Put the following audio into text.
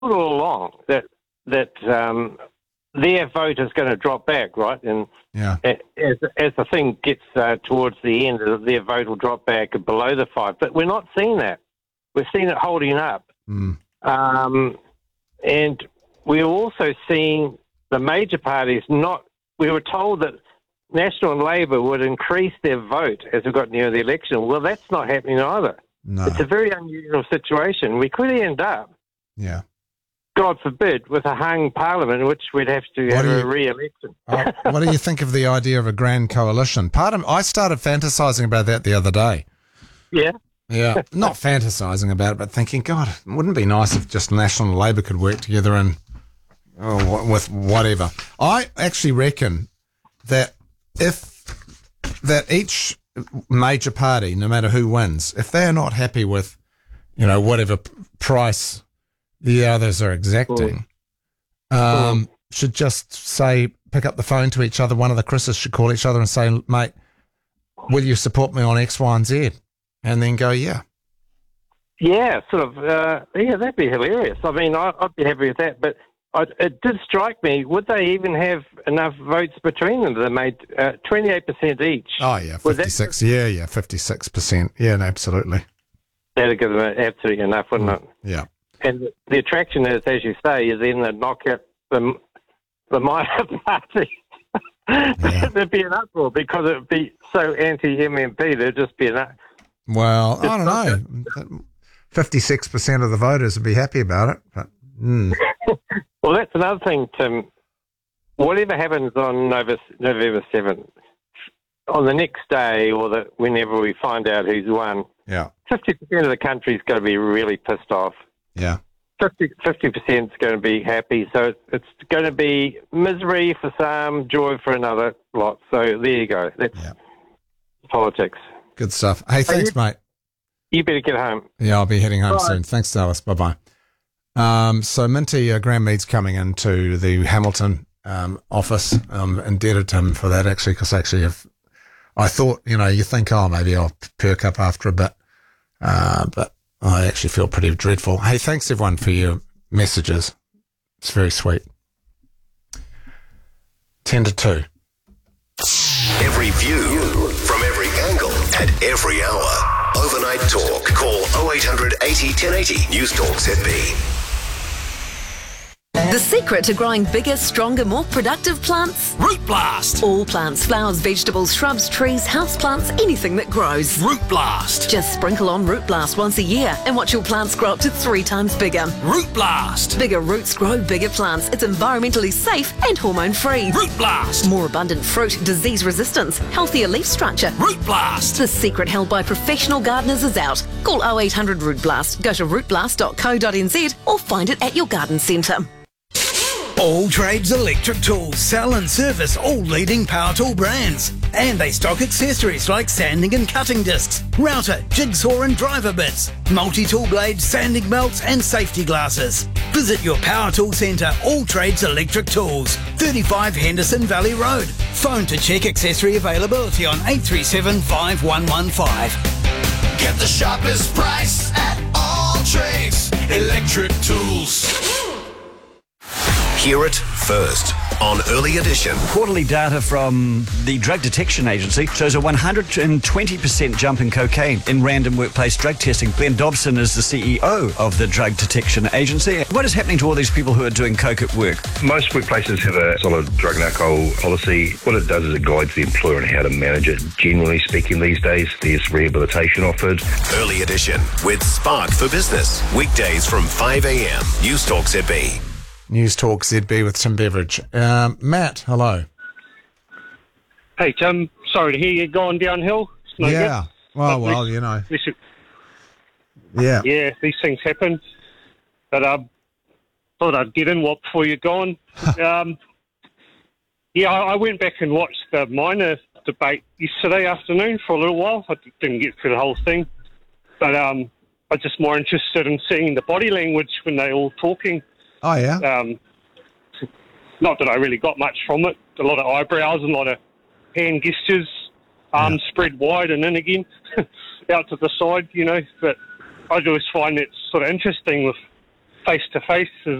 all along that their vote is going to drop back, right? And as the thing gets towards the end, their vote will drop back below the 5. But we're not seeing that. We're seeing it holding up. And we're also seeing the major parties not. We were told that National and Labour would increase their vote as we got near the election. Well, that's not happening either. No. It's a very unusual situation. We could end up, God forbid, with a hung parliament in which we'd have to have a re-election. What do you think of the idea of a grand coalition? I started fantasising about that the other day. Yeah. Yeah, not fantasising about it, but thinking, God, wouldn't it be nice if just National and Labour could work together and with whatever. I actually reckon that each major party, no matter who wins, if they're not happy with, whatever price the others are exacting, should just say, pick up the phone to each other. One of the Chris's should call each other and say, mate, will you support me on X, Y, and Z? And then go, yeah. Yeah, sort of, that'd be hilarious. I mean, I'd be happy with that, but it did strike me, would they even have enough votes between them? They made 28% each. Oh, yeah, 56. 56%. Yeah, no, absolutely. That'd give them absolutely enough, wouldn't it? Yeah. And the attraction is, as you say, is then they knock out the minor party. Yeah. There'd be an uproar because it would be so anti-MMP. There'd just be an Well, I don't know. 56% of the voters would be happy about it. But, Well, that's another thing, Tim. Whatever happens on November 7th, on the next day or whenever we find out who's won, 50% of the country's going to be really pissed off. Yeah. 50% is going to be happy. So it's going to be misery for some, joy for another lot. So there you go. That's politics. Good stuff. Hey, thanks, mate. You better get home. Yeah, I'll be heading home soon. Thanks, Dallas. Bye-bye. So Minty Graham Mead's coming into the Hamilton office. Indebted to him for that, actually, because I thought, you think, maybe I'll perk up after a bit. But I actually feel pretty dreadful. Hey, thanks, everyone, for your messages. It's very sweet. 10 to 2. Every view from every angle at every hour. Overnight Talk. Call 0800 80 1080. News Talk ZB. The secret to growing bigger, stronger, more productive plants? Root Blast! All plants, flowers, vegetables, shrubs, trees, houseplants, anything that grows. Root Blast! Just sprinkle on Root Blast once a year and watch your plants grow up to 3 times bigger. Root Blast! Bigger roots grow bigger plants. It's environmentally safe and hormone-free. Root Blast! More abundant fruit, disease resistance, healthier leaf structure. Root Blast! The secret held by professional gardeners is out. Call 0800 Root Blast, go to rootblast.co.nz or find it at your garden centre. All Trades Electric Tools sell and service all leading power tool brands. And they stock accessories like sanding and cutting discs, router, jigsaw and driver bits, multi-tool blades, sanding belts and safety glasses. Visit your power tool centre, All Trades Electric Tools, 35 Henderson Valley Road. Phone to check accessory availability on 837 5115. Get the sharpest price at All Trades Electric Tools. Hear it first on Early Edition. Quarterly data from the Drug Detection Agency shows a 120% jump in cocaine in random workplace drug testing. Glenn Dobson is the CEO of the Drug Detection Agency. What is happening to all these people who are doing coke at work? Most workplaces have a solid drug and alcohol policy. What it does is it guides the employer on how to manage it. Generally speaking these days, there's rehabilitation offered. Early Edition with Spark for Business. Weekdays from 5 a.m. News Talk ZB. News Talk ZB with Tim Beveridge. Matt, hello. Hey, Tim. Sorry to hear you going downhill. It's no yeah. good. Well, Yeah. Yeah, these things happen. But thought I'd get in before you're gone. I went back and watched the minor debate yesterday afternoon for a little while. I didn't get through the whole thing. But I'm just more interested in seeing the body language when they're all talking. Oh, yeah? Not that I really got much from it. A lot of eyebrows and a lot of hand gestures, arms spread wide and in again, out to the side, But I always find it sort of interesting with face to face